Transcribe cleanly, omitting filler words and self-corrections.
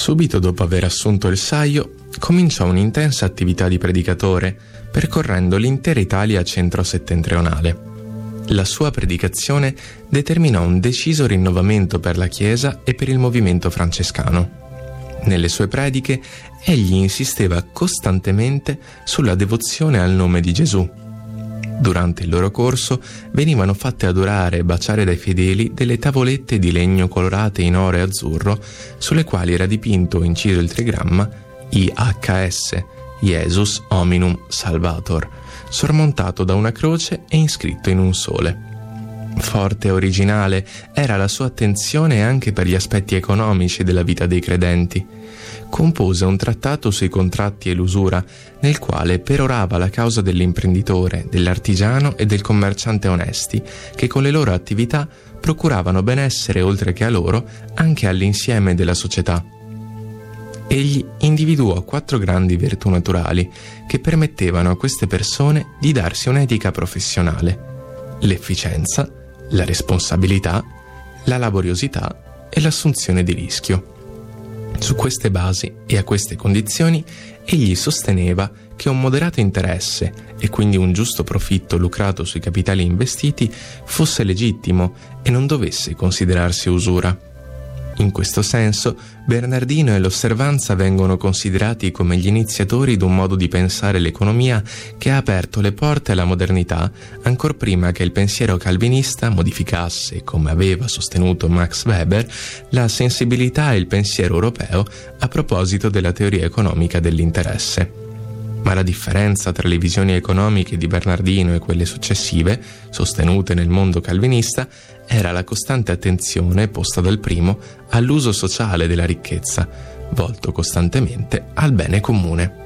Subito dopo aver assunto il saio, cominciò un'intensa attività di predicatore, percorrendo l'intera Italia centro-settentrionale. La sua predicazione determinò un deciso rinnovamento per la Chiesa e per il movimento francescano. Nelle sue prediche egli insisteva costantemente sulla devozione al nome di Gesù. Durante il loro corso venivano fatte adorare e baciare dai fedeli delle tavolette di legno colorate in oro e azzurro, sulle quali era dipinto o inciso il trigramma IHS, Jesus Hominum Salvator, sormontato da una croce e iscritto in un sole. Forte e originale era la sua attenzione anche per gli aspetti economici della vita dei credenti. Compose un trattato sui contratti e l'usura, nel quale perorava la causa dell'imprenditore, dell'artigiano e del commerciante onesti, che con le loro attività procuravano benessere oltre che a loro anche all'insieme della società. Egli individuò 4 grandi virtù naturali che permettevano a queste persone di darsi un'etica professionale: l'efficienza, la responsabilità, la laboriosità e l'assunzione di rischio. Su queste basi e a queste condizioni egli sosteneva che un moderato interesse e quindi un giusto profitto lucrato sui capitali investiti fosse legittimo e non dovesse considerarsi usura. In questo senso, Bernardino e l'osservanza vengono considerati come gli iniziatori di un modo di pensare l'economia che ha aperto le porte alla modernità ancor prima che il pensiero calvinista modificasse, come aveva sostenuto Max Weber, la sensibilità e il pensiero europeo a proposito della teoria economica dell'interesse. Ma la differenza tra le visioni economiche di Bernardino e quelle successive, sostenute nel mondo calvinista, era la costante attenzione posta dal primo all'uso sociale della ricchezza, volto costantemente al bene comune.